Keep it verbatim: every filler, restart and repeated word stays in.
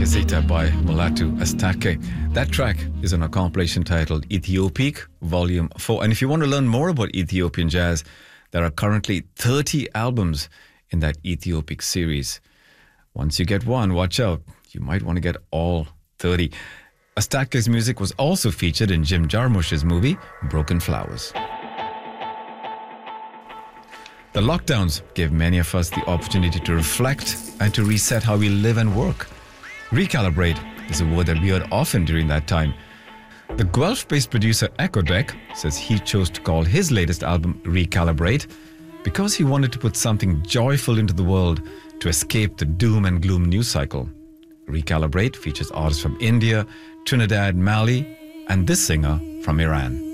Kisita by Mulatu Astatke. That track is on a compilation titled Ethiopic Volume four. And if you want to learn more about Ethiopian jazz, there are currently thirty albums in that Ethiopic series. Once you get one, watch out. You might want to get all thirty. Astatke's music was also featured in Jim Jarmusch's movie, Broken Flowers. The lockdowns gave many of us the opportunity to reflect and to reset how we live and work. Recalibrate is a word that we heard often during that time. The Guelph-based producer Echo Deck says he chose to call his latest album Recalibrate because he wanted to put something joyful into the world to escape the doom and gloom news cycle. Recalibrate features artists from India, Trinidad, Mali, and this singer from Iran.